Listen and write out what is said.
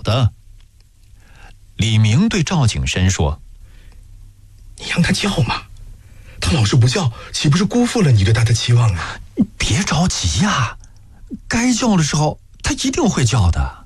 的。李明对赵景深说： 你让他叫嘛，他老是不叫，岂不是辜负了你对他的期望啊？ 别着急呀，该叫的时候他一定会叫的。